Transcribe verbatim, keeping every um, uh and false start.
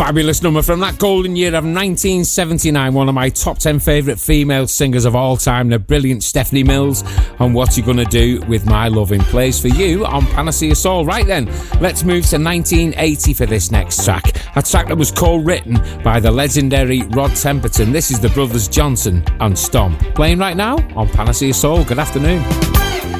Fabulous number from that golden year of nineteen seventy-nine. One of my top ten favourite female singers of all time, the brilliant Stephanie Mills. And What You Gonna Do With My Loving plays for you on Panacea Soul. Right then, let's move to nineteen eighty for this next track. A track that was co-written by the legendary Rod Temperton. This is the Brothers Johnson and Stomp. Playing right now on Panacea Soul. Good afternoon.